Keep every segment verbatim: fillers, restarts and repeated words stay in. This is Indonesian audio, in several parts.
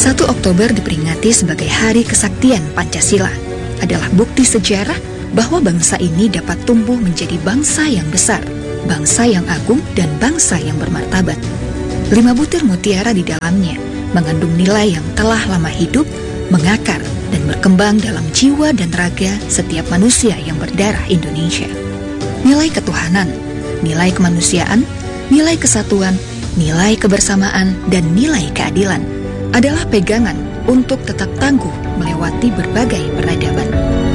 satu Oktober diperingati sebagai Hari Kesaktian Pancasila, adalah bukti sejarah bahwa bangsa ini dapat tumbuh menjadi bangsa yang besar, bangsa yang agung, dan bangsa yang bermartabat. Lima butir mutiara di dalamnya mengandung nilai yang telah lama hidup, mengakar, dan berkembang dalam jiwa dan raga setiap manusia yang berdarah Indonesia. Nilai ketuhanan, nilai kemanusiaan, nilai kesatuan, nilai kebersamaan, dan nilai keadilan adalah pegangan untuk tetap tangguh melewati berbagai peradaban.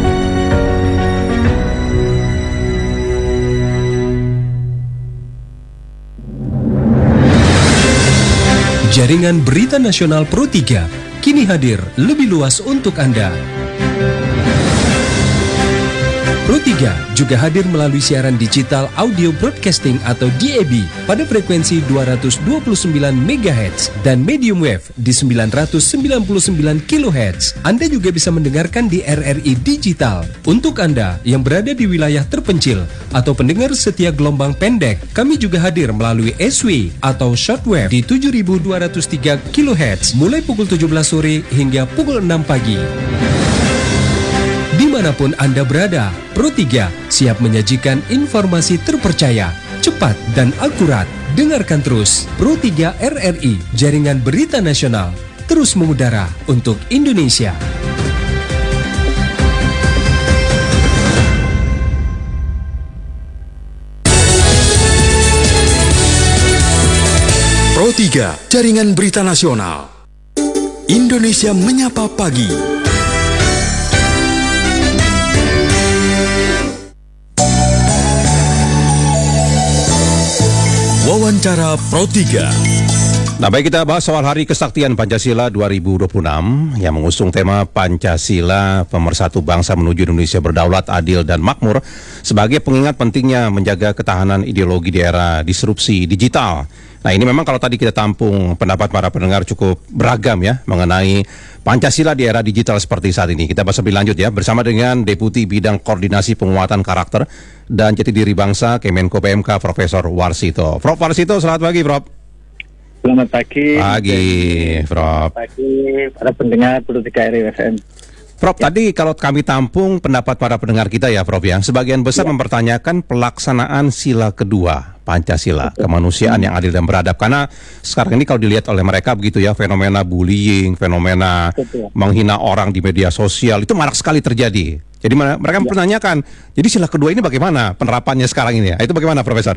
Jaringan Berita Nasional Pro tiga kini hadir lebih luas untuk Anda. Pro tiga juga hadir melalui siaran digital audio broadcasting atau D A B pada frekuensi dua ratus dua puluh sembilan megahertz dan medium wave di sembilan ratus sembilan puluh sembilan kilohertz. Anda juga bisa mendengarkan di R R I Digital. Untuk Anda yang berada di wilayah terpencil atau pendengar setia gelombang pendek, kami juga hadir melalui S W atau shortwave di tujuh ribu dua ratus tiga kilohertz mulai pukul tujuh belas sore hingga pukul enam pagi. Dimanapun Anda berada, Pro tiga siap menyajikan informasi terpercaya, cepat, dan akurat. Dengarkan terus Pro tiga R R I, Jaringan Berita Nasional, terus mengudara untuk Indonesia. Pro tiga, Jaringan Berita Nasional. Indonesia Menyapa Pagi. Wawancara Pro tiga. Nah, baik, kita bahas soal Hari Kesaktian Pancasila dua ribu dua puluh enam yang mengusung tema Pancasila, pemersatu bangsa menuju Indonesia berdaulat, adil, dan makmur sebagai pengingat pentingnya menjaga ketahanan ideologi di era disrupsi digital. Nah, ini memang kalau tadi kita tampung pendapat para pendengar cukup beragam ya mengenai Pancasila di era digital seperti saat ini. Kita bahas lebih lanjut ya bersama dengan Deputi Bidang Koordinasi Penguatan Karakter dan Jati Diri Bangsa Kemenko P M K Profesor Warsito. Prof Warsito, selamat pagi, Prof. Selamat pagi. Pagi, Prof. Selamat pagi para pendengar Pro tiga R I F M. Prof, ya. Tadi kalau kami tampung pendapat para pendengar kita ya, Prof ya, sebagian besar ya. mempertanyakan pelaksanaan sila kedua Pancasila, betul. Kemanusiaan yang adil dan beradab. Karena sekarang ini kalau dilihat oleh mereka begitu ya, fenomena bullying, fenomena betul. menghina orang di media sosial itu marak sekali terjadi. Jadi mereka ya. mempertanyakan, jadi sila kedua ini bagaimana penerapannya sekarang ini ya? Itu bagaimana, Profesor?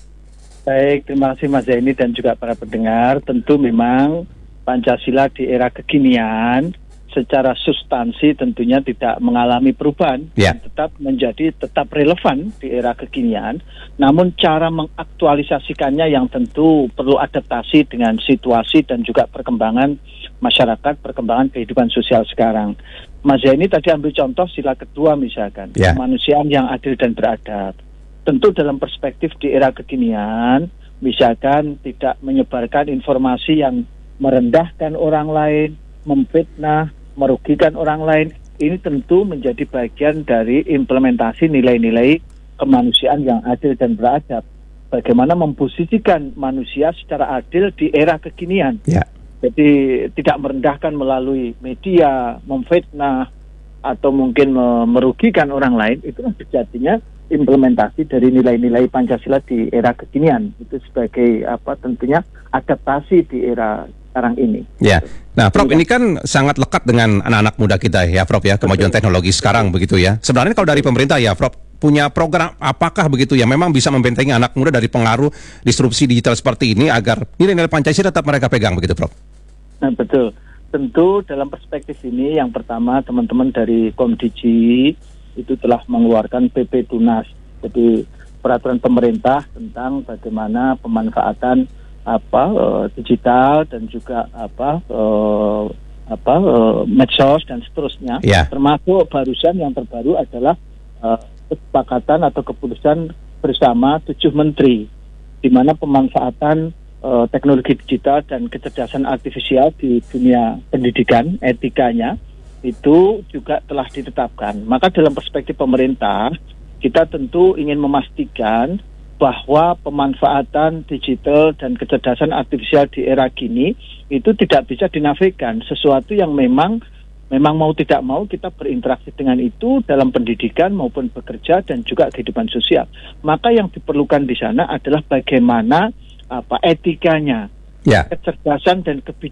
Baik, terima kasih Mas Zaini dan juga para pendengar. Tentu memang Pancasila di era kekinian secara substansi tentunya tidak mengalami perubahan, yeah. tetap menjadi tetap relevan di era kekinian. Namun cara mengaktualisasikannya yang tentu perlu adaptasi dengan situasi dan juga perkembangan masyarakat, perkembangan kehidupan sosial sekarang. Mas Zaini tadi ambil contoh sila kedua misalkan, yeah. kemanusiaan yang adil dan beradab. Tentu dalam perspektif di era kekinian, misalkan tidak menyebarkan informasi yang merendahkan orang lain, memfitnah, merugikan orang lain, ini tentu menjadi bagian dari implementasi nilai-nilai kemanusiaan yang adil dan beradab. Bagaimana memposisikan manusia secara adil di era kekinian. Ya. Jadi tidak merendahkan melalui media, memfitnah, atau mungkin merugikan orang lain, itulah sejatinya implementasi dari nilai-nilai Pancasila di era kekinian. Itu sebagai apa tentunya adaptasi di era sekarang ini. Ya. Nah, Prof, ini kan sangat lekat dengan anak-anak muda kita ya, Prof ya, kemajuan teknologi sekarang begitu ya. Sebenarnya kalau dari pemerintah ya, Prof, punya program apakah begitu ya memang bisa membentengi anak muda dari pengaruh disrupsi digital seperti ini agar nilai-nilai Pancasila tetap mereka pegang begitu, Prof? Nah, betul. Tentu dalam perspektif ini yang pertama teman-teman dari Komdigi itu telah mengeluarkan P P Tunas. Jadi peraturan pemerintah tentang bagaimana pemanfaatan apa uh, digital dan juga apa uh, apa uh, medsos dan seterusnya. Yeah. Termasuk barusan yang terbaru adalah uh, kesepakatan atau keputusan bersama tujuh menteri di mana pemanfaatan uh, teknologi digital dan kecerdasan artifisial di dunia pendidikan, etikanya itu juga telah ditetapkan. Maka dalam perspektif pemerintah kita tentu ingin memastikan bahwa pemanfaatan digital dan kecerdasan artifisial di era kini itu tidak bisa dinafikan, sesuatu yang memang memang mau tidak mau kita berinteraksi dengan itu dalam pendidikan maupun bekerja dan juga kehidupan sosial. Maka yang diperlukan di sana adalah bagaimana apa etikanya, ya. kecerdasan dan kebijaksanaan